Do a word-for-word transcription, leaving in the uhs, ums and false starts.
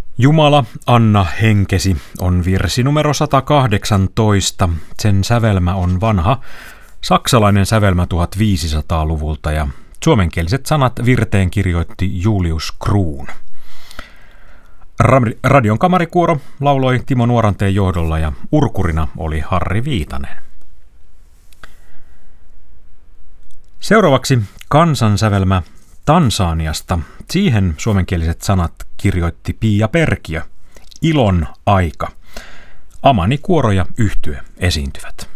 Jumala, anna henkesi on virsi numero sata kahdeksantoista. Sen sävelmä on vanha saksalainen sävelmä tuhatviisisataaluvulta ja suomenkieliset sanat virteen kirjoitti Julius Kruun. Radion kamarikuoro lauloi Timo Nuoranteen johdolla ja urkurina oli Harri Viitanen. Seuraavaksi kansansävelmä Tansaniasta. Siihen suomenkieliset sanat kirjoitti Pia Perkiö. Ilon aika. Amani kuoro ja yhtye esiintyvät.